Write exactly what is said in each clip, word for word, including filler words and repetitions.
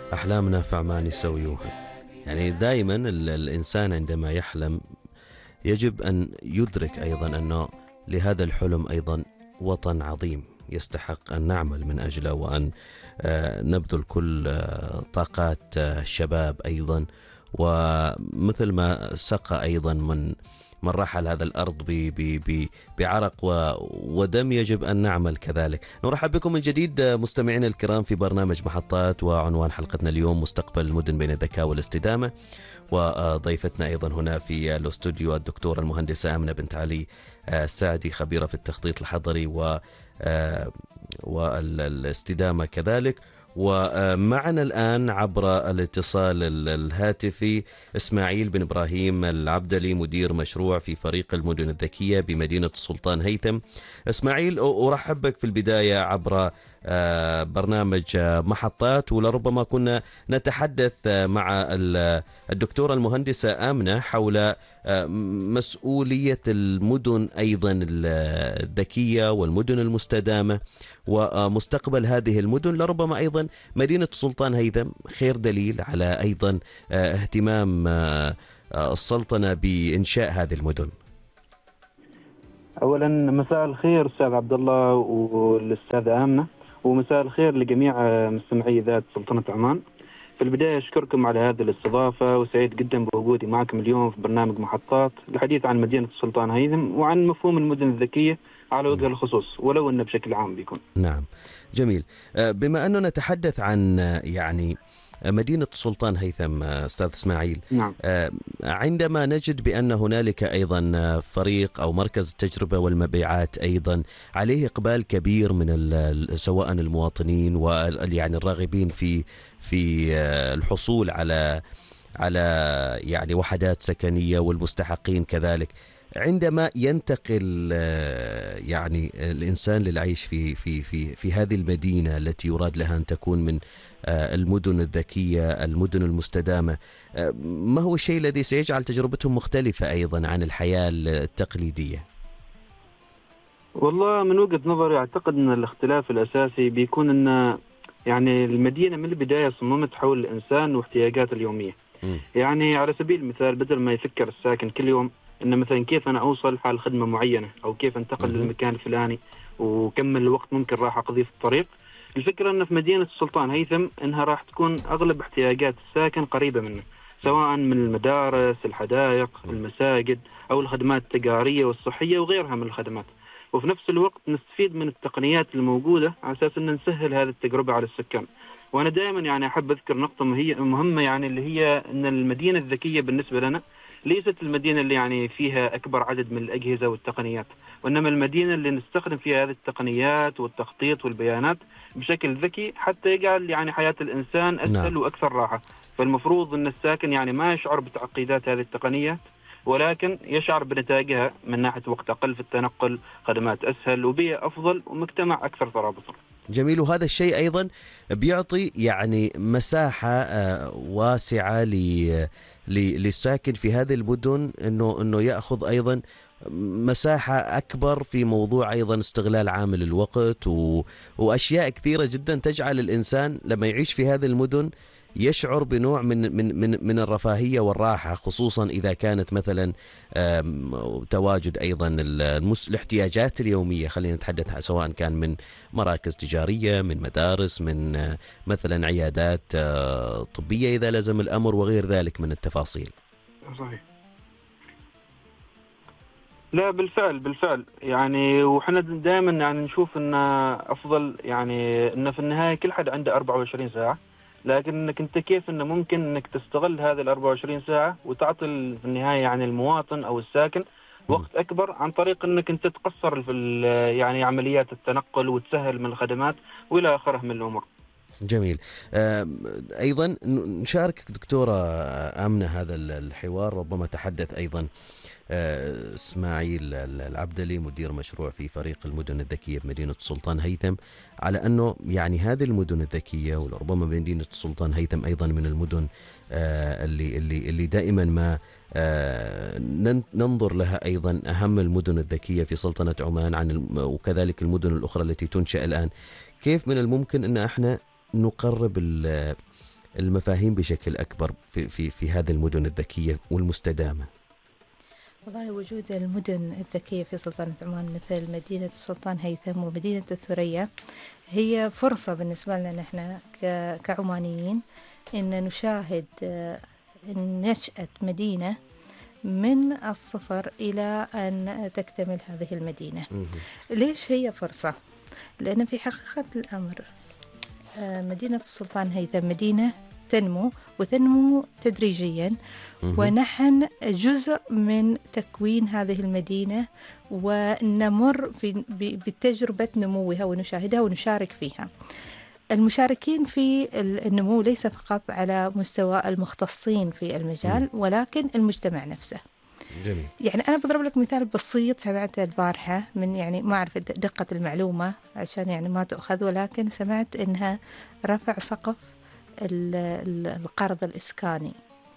أحلامنا في عمان يسويوها. يعني دائما الإنسان عندما يحلم يجب أن يدرك أيضا أنه لهذا الحلم أيضا وطن عظيم يستحق أن نعمل من أجله، وأن نبذل كل طاقات الشباب أيضا. ومثل ما سقى أيضا من من رحل هذا الأرض بعرق ودم، يجب أن نعمل كذلك. نرحب بكم من جديد مستمعينا الكرام في برنامج محطات، وعنوان حلقتنا اليوم مستقبل المدن بين الذكاء والاستدامة. وضيفتنا أيضا هنا في الاستوديو الدكتورة المهندسة آمنة بنت علي السعدي، خبيرة في التخطيط الحضري و والاستدامة كذلك. ومعنا الآن عبر الاتصال الهاتفي إسماعيل بن إبراهيم العبدلي، مدير مشروع في فريق المدن الذكية بمدينة السلطان هيثم. إسماعيل، أرحب بك في البداية عبر برنامج محطات. ولربما كنا نتحدث مع الدكتورة المهندسة آمنة حول مسؤولية المدن أيضا الذكية والمدن المستدامة ومستقبل هذه المدن. لربما أيضا مدينة السلطان هيثم خير دليل على أيضا اهتمام السلطنة بإنشاء هذه المدن. أولا مساء الخير أستاذ عبد الله والأستاذة آمنة، ومساء الخير لجميع مستمعي ذات سلطنة عمان. في البداية أشكركم على هذه الاستضافة، وسعيد جدا بوجودي معكم اليوم في برنامج محطات للحديث عن مدينة السلطان هيثم وعن مفهوم المدن الذكية على وجه الخصوص، ولو أنه بشكل عام بيكون. نعم، جميل. بما أنه نتحدث عن يعني مدينة السلطان هيثم أستاذ إسماعيل، نعم. عندما نجد بأن هنالك أيضا فريق أو مركز التجربة والمبيعات أيضا عليه إقبال كبير من سواء المواطنين ويعني الراغبين في في الحصول على على يعني وحدات سكنية والمستحقين كذلك، عندما ينتقل يعني الإنسان للعيش في في في في هذه المدينة التي يراد لها أن تكون من المدن الذكية، المدن المستدامة، ما هو الشيء الذي سيجعل تجربتهم مختلفة أيضا عن الحياة التقليدية؟ والله من وجهة نظري أعتقد أن الاختلاف الأساسي بيكون أن يعني المدينة من البداية صممت حول الإنسان واحتياجاته اليومية. م. يعني على سبيل المثال، بدل ما يفكر الساكن كل يوم إن مثلا كيف أنا أوصل حال خدمة معينة أو كيف أنتقل م. للمكان الفلاني وكم الوقت ممكن راح أقضيه في الطريق، الفكرة أن في مدينة السلطان هيثم أنها راح تكون أغلب احتياجات الساكن قريبة منه، سواء من المدارس، الحدائق، المساجد، أو الخدمات التجارية والصحية وغيرها من الخدمات. وفي نفس الوقت نستفيد من التقنيات الموجودة على أساس أن نسهل هذه التجربة على السكان. وأنا دائما يعني أحب أذكر نقطة مهمة، يعني اللي هي أن المدينة الذكية بالنسبة لنا ليست المدينة اللي يعني فيها أكبر عدد من الأجهزة والتقنيات، وإنما المدينة اللي نستخدم فيها هذه التقنيات والتخطيط والبيانات بشكل ذكي حتى يجعل يعني حياة الإنسان أسهل نعم. وأكثر راحة. فالمفروض أن الساكن يعني ما يشعر بتعقيدات هذه التقنيات، ولكن يشعر بنتائجها من ناحية وقت أقل في التنقل، خدمات أسهل، وبيئة أفضل، ومجتمع أكثر ترابطا. جميل. وهذا الشيء أيضا بيعطي يعني مساحة واسعة للساكن في هذه المدن إنه إنه يأخذ أيضا مساحة أكبر في موضوع أيضا استغلال عامل الوقت و... وأشياء كثيرة جدا تجعل الإنسان لما يعيش في هذه المدن يشعر بنوع من من من من الرفاهية والراحة، خصوصا إذا كانت مثلا تواجد أيضا الاحتياجات اليومية. خلينا نتحدث سواء كان من مراكز تجارية، من مدارس، من مثلا عيادات طبية إذا لزم الأمر، وغير ذلك من التفاصيل. صحيح. لا بالفعل بالفعل يعني، وحنا دائما يعني نشوف ان افضل يعني ان في النهاية كل حد عنده أربعة وعشرين ساعة، لكن انك انت كيف انه ممكن انك تستغل هذه ال أربعة وعشرين ساعة وتعطي في النهاية يعني المواطن او الساكن وقت اكبر، عن طريق انك انت تقصر في يعني عمليات التنقل وتسهل من الخدمات والى اخره من الامور. جميل. ايضا نشارك دكتورة آمنة هذا الحوار، ربما تحدث ايضا إسماعيل العبدلي مدير مشروع في فريق المدن الذكية بمدينة السلطان هيثم، على أنه يعني هذه المدن الذكية وربما مدينة السلطان هيثم أيضا من المدن اللي اللي اللي دائما ما ننظر لها أيضا أهم المدن الذكية في سلطنة عمان، عن وكذلك المدن الأخرى التي تنشأ الآن. كيف من الممكن أن احنا نقرب المفاهيم بشكل أكبر في, في, في هذه المدن الذكية والمستدامة؟ والله وجود المدن الذكية في سلطنة عمان مثل مدينة السلطان هيثم ومدينة الثريا هي فرصة بالنسبة لنا نحن كعمانيين إن نشاهد نشأة مدينة من الصفر إلى أن تكتمل هذه المدينة. ليش هي فرصة؟ لأن في حقيقة الأمر مدينة السلطان هيثم مدينة تنمو وتنمو تدريجيا، ونحن جزء من تكوين هذه المدينة ونمر في بتجربة نموها ونشاهدها ونشارك فيها. المشاركين في النمو ليس فقط على مستوى المختصين في المجال ولكن المجتمع نفسه. جميل. يعني أنا بضرب لك مثال بسيط سمعته البارحة من يعني ما أعرف دقة المعلومة عشان يعني ما تأخذ، ولكن سمعت إنها رفع سقف القرض الإسكاني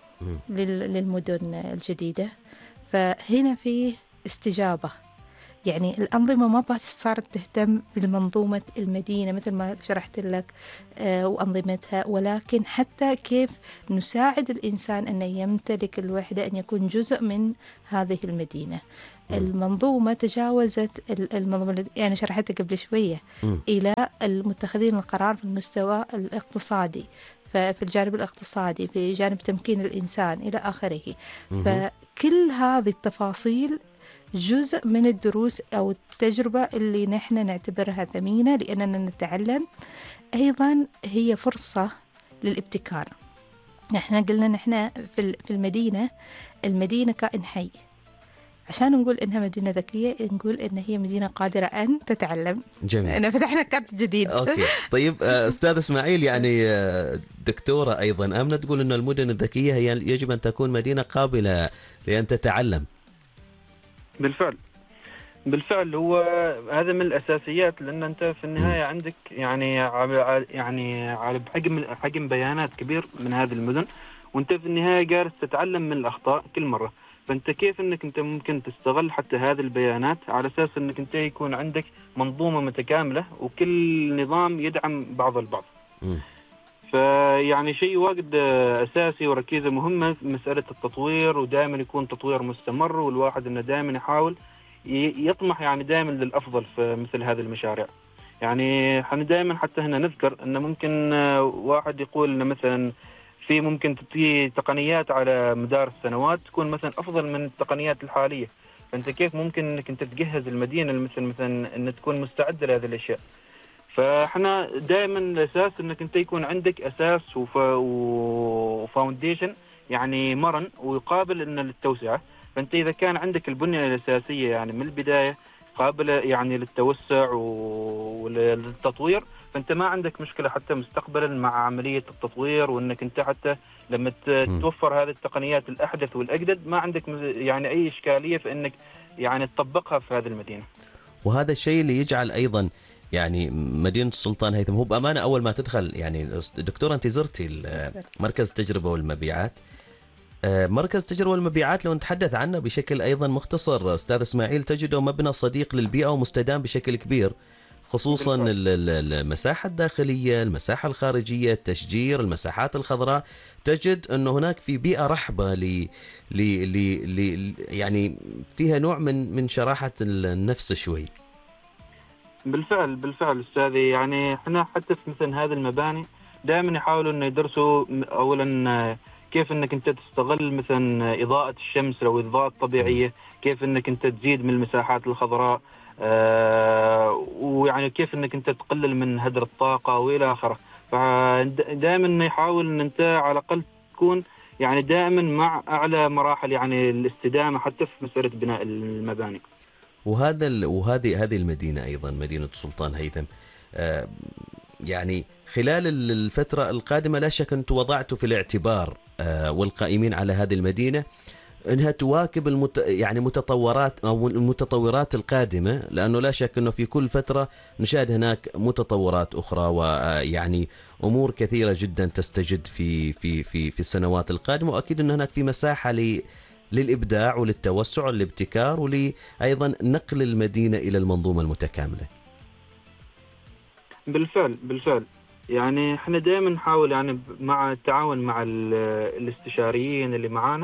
للمدن الجديدة، فهنا في استجابة. يعني الأنظمة ما بس صارت تهتم بالمنظومة المدينة مثل ما شرحت لك آه وأنظمتها، ولكن حتى كيف نساعد الإنسان أن يمتلك الوحدة، أن يكون جزء من هذه المدينة. المنظومة تجاوزت المنظومة يعني شرحتها قبل شوية إلى المتخذين القرار في المستوى الاقتصادي، ففي الجانب الاقتصادي، في جانب تمكين الإنسان إلى آخره. فكل هذه التفاصيل جزء من الدروس أو التجربة اللي نحن نعتبرها ثمينة لأننا نتعلم. أيضا هي فرصة للابتكار. نحن قلنا نحن في المدينة، المدينة كائن حي. عشان نقول إنها مدينة ذكية نقول إن هي مدينة قادرة أن تتعلم. جميل. أنا فتحنا كارت جديد. أوكي. طيب أستاذ إسماعيل، يعني دكتورة أيضا آمنة تقول إن المدن الذكية هي يجب أن تكون مدينة قابلة لأن تتعلم. بالفعل بالفعل هو هذا من الأساسيات، لأن أنت في النهاية عندك يعني يعني على بحجم حجم بيانات كبير من هذه المدن، وأنت في النهاية جالس تتعلم من الأخطاء كل مرة. فأنت كيف أنك أنت ممكن تستغل حتى هذه البيانات على أساس أنك أنت يكون عندك منظومة متكاملة وكل نظام يدعم بعض البعض. م. فيعني شيء واجد أساسي وركيزة مهمة في مسألة التطوير، ودائما يكون تطوير مستمر، والواحد إنه دائما يحاول يطمح يعني دائما للأفضل في مثل هذه المشاريع. يعني احنا دائما حتى هنا نذكر إنه ممكن واحد يقول إنه مثلا في ممكن تطي تقنيات على مدار السنوات تكون مثلا أفضل من التقنيات الحالية، فأنت كيف ممكن إنك أنت تجهز المدينة مثل مثلا إن تكون مستعدة لهذه الأشياء. فاحنا دائما الاساس انك انت يكون عندك اساس وفاونديشن يعني مرن ويقابل ان للتوسعه. فانت اذا كان عندك البنيه الاساسيه يعني من البدايه قابله يعني للتوسع وللتطوير، فانت ما عندك مشكله حتى مستقبلا مع عمليه التطوير، وانك انت حتى لما توفر هذه التقنيات الاحدث والاجدد ما عندك يعني اي اشكاليه في انك يعني تطبقها في هذه المدينه. وهذا الشيء اللي يجعل ايضا يعني مدينة السلطان هيثم هو بأمانة أول ما تدخل، يعني دكتورة أنت زرتي مركز التجربة والمبيعات، مركز التجربة والمبيعات لو نتحدث عنه بشكل أيضا مختصر أستاذ إسماعيل، تجده مبنى صديق للبيئة ومستدام بشكل كبير، خصوصا المساحة الداخلية، المساحة الخارجية، التشجير، المساحات الخضراء، تجد أنه هناك في بيئة رحبة ل ل يعني فيها نوع من من شراحة النفس شوي. بالفعل بالفعل أستاذي، يعني احنا حتى في مثل هذه المباني دائما يحاولوا انه يدرسوا اولا كيف انك انت تستغل مثلا اضاءة الشمس او الاضاءة الطبيعية، كيف انك انت تزيد من المساحات الخضراء، آه ويعني كيف انك انت تقلل من هدر الطاقة والى اخره. فدائما يحاول ان انت على الاقل تكون يعني دائما مع اعلى مراحل يعني الاستدامة حتى في مسألة بناء المباني. وهذا وهذه هذه المدينة أيضا مدينة السلطان هيثم آه يعني خلال الفترة القادمة لا شك أنتم وضعتوا في الاعتبار آه والقائمين على هذه المدينة أنها تواكب المت يعني متطورات أو المتطورات القادمة، لأنه لا شك أنه في كل فترة نشاهد هناك متطورات أخرى ويعني أمور كثيرة جدا تستجد في في في في السنوات القادمة، وأكيد أن هناك في مساحة ل للإبداع وللتوسع والابتكار ولأيضا نقل المدينة إلى المنظومة المتكاملة. بالفعل بالفعل يعني احنا دائما نحاول يعني مع التعاون مع الاستشاريين اللي معانا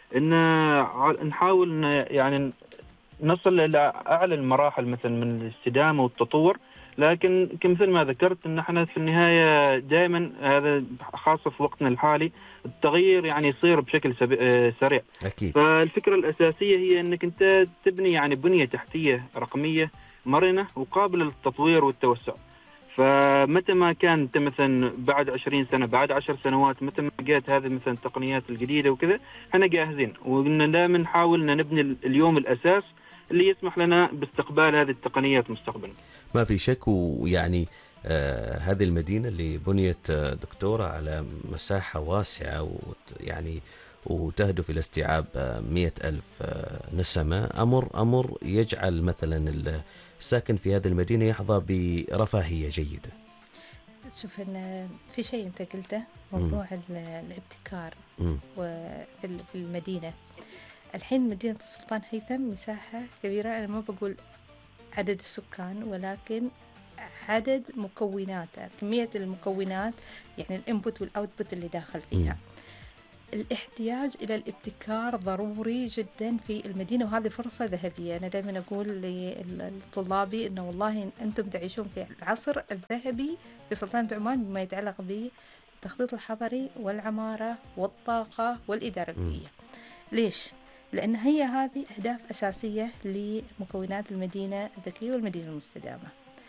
ان نحاول يعني نصل الى اعلى المراحل مثلا من الاستدامه والتطور. لكن كمثل ما ذكرت ان احنا في النهايه دائما، هذا خاصه في وقتنا الحالي، التغيير يعني يصير بشكل سريع. أكيد. فالفكره الاساسيه هي انك انت تبني يعني بنيه تحتيه رقميه مرنه وقابله للتطوير والتوسع. فمتى ما كان انت مثلا بعد عشرين سنه، بعد عشر سنوات، متى ما لقيت هذه مثلا التقنيات الجديده وكذا، احنا جاهزين، وقلنا دائما نحاول ان نبني اليوم الاساس اللي يسمح لنا باستقبال هذه التقنيات مستقبلا. ما في شك. ويعني آه هذه المدينة اللي بنيت آه دكتورة على مساحة واسعة ويعني وتهدف إلى استيعاب آه مئة ألف آه نسمة، أمر أمر يجعل مثلا الساكن في هذه المدينة يحظى برفاهية جيدة. شوف إن في شيء أنت قلته، موضوع الابتكار في المدينة. الحين مدينة السلطان هيثم مساحة كبيرة، أنا ما بقول عدد السكان ولكن عدد مكوناتها، كمية المكونات، يعني الانبوت والاوتبوت اللي داخل فيها. م. الاحتياج إلى الابتكار ضروري جدا في المدينة، وهذه فرصة ذهبية. أنا دائما أقول لطلابي أنه والله أنتم تعيشون في العصر الذهبي في سلطنة عمان بما يتعلق بالتخطيط الحضري والعمارة والطاقة والإدارة البيئية. ليش؟ لأن هي هذه أهداف أساسية لمكونات المدينة الذكية والمدينة المستدامة،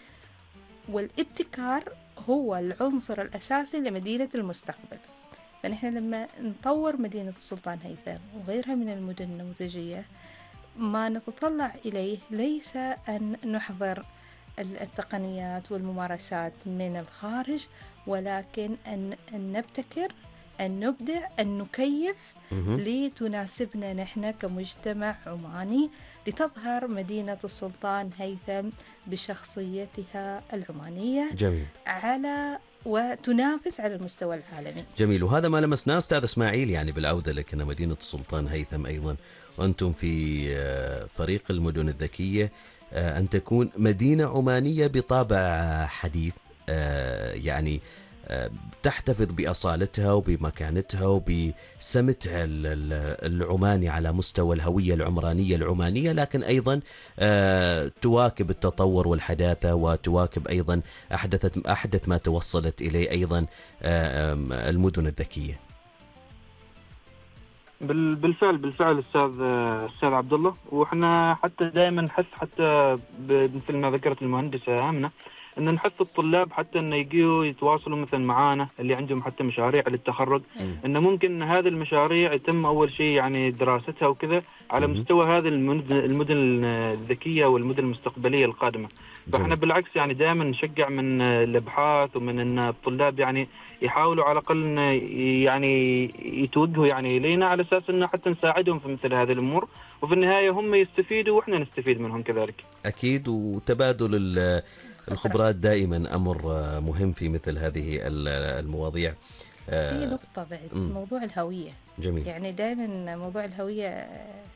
والابتكار هو العنصر الأساسي لمدينة المستقبل. فنحن لما نطور مدينة السلطان هيثم وغيرها من المدن النموذجية، ما نتطلع إليه ليس أن نحضر التقنيات والممارسات من الخارج، ولكن أن نبتكر، أن نبدع، أن نكيف لتناسبنا نحن كمجتمع عماني، لتظهر مدينة السلطان هيثم بشخصيتها العمانية. جميل. على وتنافس على المستوى العالمي. جميل. وهذا ما لمسناه أستاذ إسماعيل، يعني بالعودة لك أن مدينة السلطان هيثم أيضا وأنتم في فريق المدن الذكية، أن تكون مدينة عمانية بطابع حديث، يعني تحتفظ بأصالتها وبمكانتها وبسمتها العماني على مستوى الهوية العمرانية العمانية، لكن أيضا تواكب التطور والحداثة، وتواكب أيضا أحدث أحدث ما توصلت إليه أيضا المدن الذكية. بالفعل بالفعل أستاذ أستاذ عبد الله، وإحنا حتى دائما نحث، حتى مثل ما ذكرت المهندسة آمنة، أن نحث الطلاب حتى أن يجوا يتواصلوا مثلا معانا اللي عندهم حتى مشاريع للتخرج، أن ممكن هذه المشاريع يتم أول شيء يعني دراستها وكذا على مستوى هذه المدن, المدن الذكية والمدن المستقبلية القادمة. فإحنا بالعكس يعني دائما نشجع من الأبحاث ومن أن الطلاب يعني يحاولوا على الأقل يعني يتوجهوا يعني إلينا، على أساس أن حتى نساعدهم في مثل هذه الأمور، وفي النهاية هم يستفيدوا وإحنا نستفيد منهم كذلك. أكيد. وتبادل الخبرات دائما أمر مهم في مثل هذه المواضيع. في نقطة بعد م. موضوع الهوية. جميل. يعني دائما موضوع الهوية،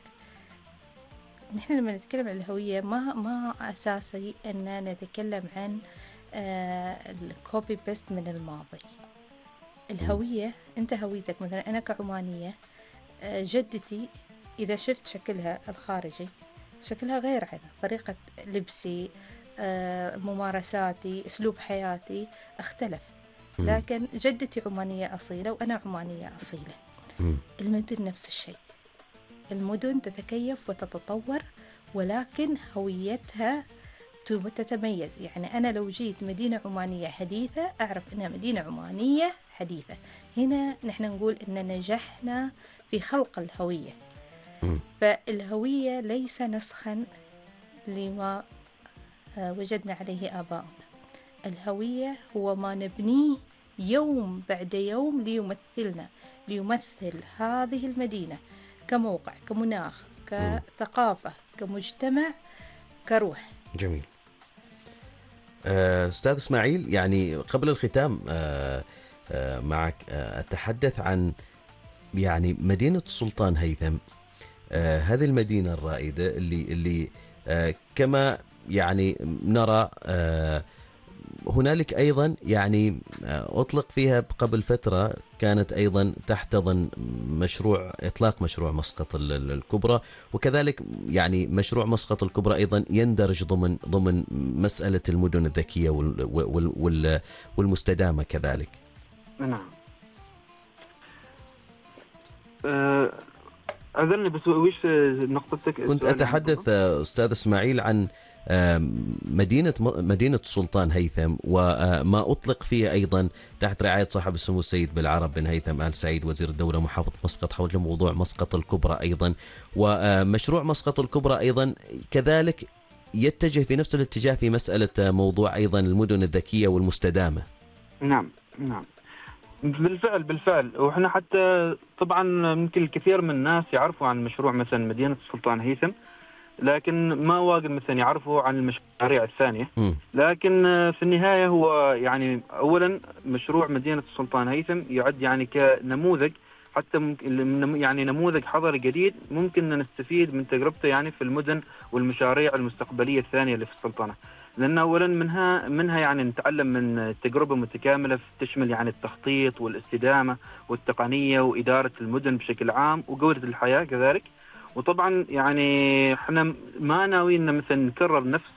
نحن لما نتكلم عن الهوية ما ما أساسي أن نتكلم عن الكوبي بيست من الماضي. الهوية م. أنت هويتك، مثلا أنا كعمانية جدتي إذا شفت شكلها الخارجي شكلها غير عنه، طريقة لبسي، ممارساتي، أسلوب حياتي اختلف، لكن جدتي عمانية أصيلة وأنا عمانية أصيلة. المدن نفس الشيء، المدن تتكيف وتتطور، ولكن هويتها تتميز. يعني أنا لو جيت مدينة عمانية حديثة أعرف أنها مدينة عمانية حديثة. هنا نحن نقول أن نجحنا في خلق الهوية. فالهوية ليس نسخا لما وجدنا عليه آباؤنا. الهوية هو ما نبنيه يوم بعد يوم ليمثلنا، ليمثل هذه المدينة كموقع، كمناخ، كثقافة، كمجتمع، كروح. جميل. أستاذ إسماعيل، يعني قبل الختام معك أتحدث عن يعني مدينة السلطان هيثم، هذه المدينة الرائدة اللي اللي كما يعني نرى هنالك أيضا يعني أطلق فيها قبل فترة، كانت أيضا تحتضن مشروع إطلاق مشروع مسقط الكبرى، وكذلك يعني مشروع مسقط الكبرى أيضا يندرج ضمن ضمن مسألة المدن الذكية والمستدامة كذلك. نعم. أذن بس ويش نقطتك؟ كنت أتحدث أستاذ إسماعيل عن مدينة مدينة السلطان هيثم، وما أطلق فيه أيضا تحت رعاية صاحب السمو السيد بالعرب بن هيثم آل سعيد وزير الدولة محافظ مسقط حول موضوع مسقط الكبرى أيضا، ومشروع مسقط الكبرى أيضا كذلك يتجه في نفس الاتجاه في مسألة موضوع أيضا المدن الذكية والمستدامة. نعم نعم بالفعل بالفعل. وإحنا حتى طبعا يمكن الكثير من الناس يعرفوا عن مشروع مثلا مدينة السلطان هيثم، لكن ما واجد مثلا يعرفوا عن المشاريع الثانية. لكن في النهاية هو يعني أولا مشروع مدينة السلطان هيثم يعد يعني كنموذج، حتى يعني نموذج حضري جديد ممكن نستفيد من تجربته يعني في المدن والمشاريع المستقبلية الثانية اللي في السلطنة. لأن أولا منها منها يعني نتعلم من تجربة متكاملة تشمل يعني التخطيط والاستدامة والتقنية وإدارة المدن بشكل عام وجودة الحياة كذلك. وطبعا يعني احنا ما ناويين مثلا نكرر نفس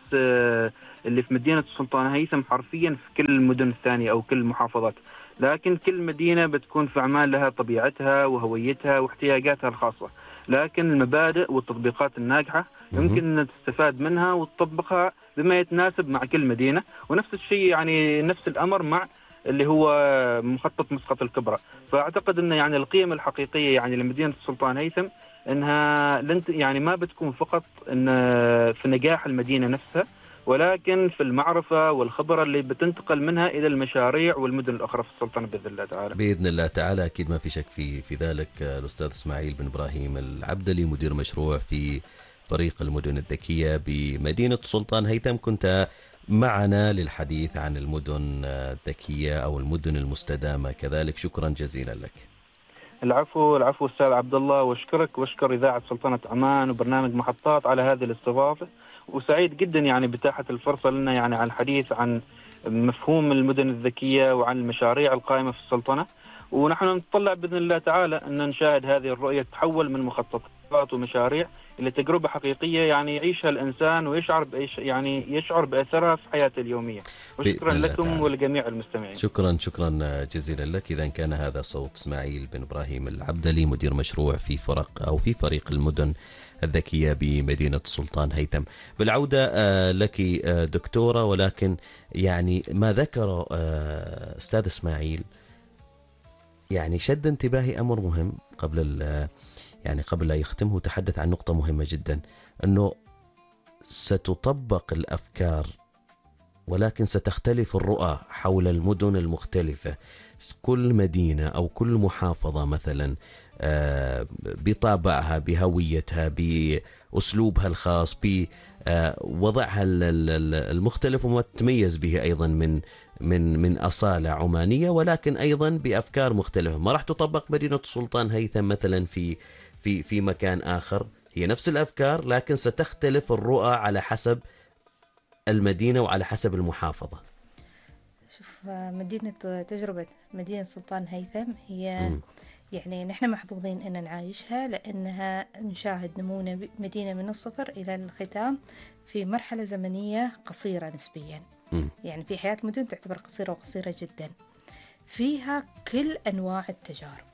اللي في مدينة السلطان هيثم حرفيا في كل المدن الثانية أو كل المحافظات، لكن كل مدينة بتكون في أعمال لها طبيعتها وهويتها واحتياجاتها الخاصة، لكن المبادئ والتطبيقات الناجحة يمكن أن تستفاد منها وتطبقها بما يتناسب مع كل مدينة. ونفس الشيء يعني نفس الأمر مع اللي هو مخطط مسقط الكبرى. فأعتقد أن يعني القيم الحقيقية يعني لمدينة السلطان هيثم انها لن يعني ما بتكون فقط ان في نجاح المدينه نفسها، ولكن في المعرفه والخبره اللي بتنتقل منها الى المشاريع والمدن الاخرى في السلطنه باذن الله تعالى. باذن الله تعالى اكيد ما في شك في في ذلك. الاستاذ اسماعيل بن ابراهيم العبدلي مدير مشروع في فريق المدن الذكيه بمدينه السلطان هيثم، كنت معنا للحديث عن المدن الذكيه او المدن المستدامه كذلك. شكرا جزيلا لك. العفو العفو أستاذ عبد الله، واشكرك واشكر إذاعة سلطنة عمان وبرنامج محطات على هذه الاستضافة، وسعيد جدا يعني بتاحة الفرصة لنا يعني عن الحديث عن مفهوم المدن الذكية وعن المشاريع القائمة في السلطنة. ونحن نتطلع بإذن الله تعالى أن نشاهد هذه الرؤية تحول من مخططات ومشاريع إلى تجربة حقيقية يعني يعيشها الإنسان ويشعر بإيش يعني يشعر بأثرها في حياته اليومية. وشكرا لكم تعالى. ولجميع المستمعين. شكرا شكرا جزيلا لك. إذا كان هذا صوت إسماعيل بن إبراهيم العبدلي مدير مشروع في فرق أو في فريق المدن الذكية بمدينة السلطان هيثم. بالعودة لك دكتورة، ولكن يعني ما ذكر أستاذ إسماعيل يعني شد انتباهي أمر مهم قبل يعني قبل لا يختمه. تحدث عن نقطة مهمة جدا، أنه ستطبق الأفكار ولكن ستختلف الرؤى حول المدن المختلفة. كل مدينة أو كل محافظة مثلا بطابعها بهويتها بأسلوبها الخاص بوضعها المختلف وما تتميز به أيضا من من من أصالة عمانية، ولكن أيضا بأفكار مختلفة. ما راح تطبق مدينة السلطان هيثم مثلا في في في مكان آخر، هي نفس الأفكار لكن ستختلف الرؤى على حسب المدينة وعلى حسب المحافظة. شوف مدينة تجربة مدينة السلطان هيثم هي م. يعني نحن محظوظين أن نعايشها، لأنها نشاهد نمو مدينة من الصفر إلى الختام في مرحلة زمنية قصيرة نسبيا. م. يعني في حياة مدن تعتبر قصيرة وقصيرة جدا، فيها كل أنواع التجارب.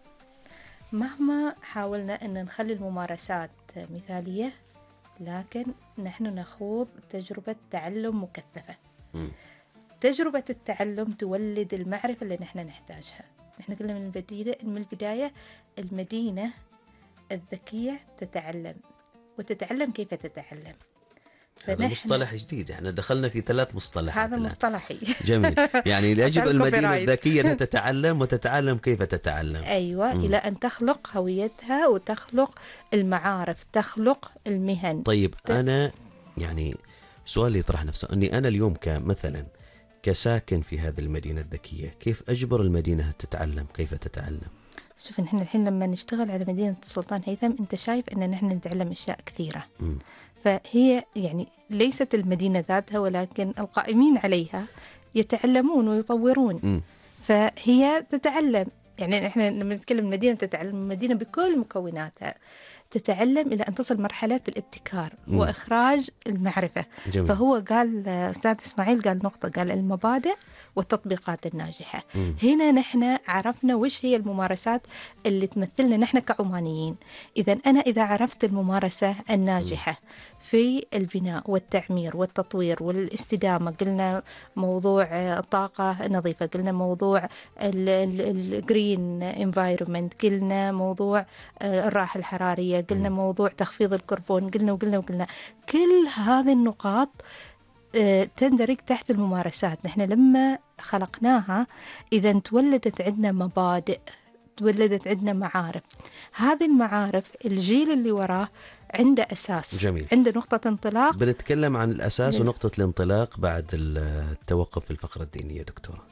مهما حاولنا أن نخلي الممارسات مثالية، لكن نحن نخوض تجربة تعلم مكثفة. م. تجربة التعلم تولد المعرفة اللي نحن نحتاجها. نحن قلنا من البداية من البداية المدينة الذكية تتعلم وتتعلم كيف تتعلم. هذا مصطلح جديد، يعني دخلنا في ثلاث مصطلحات. هذا مصطلحي جميل. يعني يجب المدينة الذكية أن تتعلم وتتعلم كيف تتعلم. أيوة. م. إلى أن تخلق هويتها وتخلق المعارف، تخلق المهن. طيب ت... أنا يعني سؤال يطرح نفسه، أني أنا اليوم كمثلا كساكن في هذه المدينة الذكية، كيف أجبر المدينة تتعلم؟ كيف تتعلم؟ شوف نحن الحين لما نشتغل على مدينة السلطان هيثم أنت شايف أن نحن نتعلم أشياء كثيرة. م. فهي يعني ليست المدينة ذاتها، ولكن القائمين عليها يتعلمون ويطورون. م. فهي تتعلم، يعني احنا لما نتكلم مدينة تتعلم، مدينة بكل مكوناتها تتعلم إلى أن تصل مرحلة الابتكار م. وإخراج المعرفة. جميل. فهو قال أستاذ إسماعيل قال نقطة، قال المبادئ والتطبيقات الناجحة. م. هنا نحن عرفنا وش هي الممارسات اللي تمثلنا نحن كعمانيين. إذا أنا إذا عرفت الممارسة الناجحة م. في البناء والتعمير والتطوير والاستدامة، قلنا موضوع الطاقة النظيفة، قلنا موضوع الجرين انفايرمنت، قلنا موضوع الراحة الحرارية، قلنا موضوع تخفيض الكربون، قلنا وقلنا وقلنا كل هذه النقاط تندرج تحت الممارسات. نحن لما خلقناها إذا تولدت عندنا مبادئ، تولدت عندنا معارف. هذه المعارف الجيل اللي وراه عنده أساس. جميل. عنده نقطة انطلاق. بنتكلم عن الأساس ونقطة الانطلاق بعد التوقف في الفقرة الدينية دكتورة.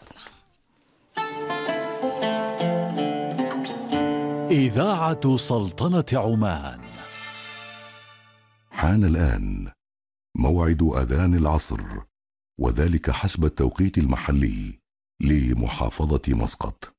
إذاعة سلطنة عمان. حان الآن موعد أذان العصر، وذلك حسب التوقيت المحلي لمحافظة مسقط.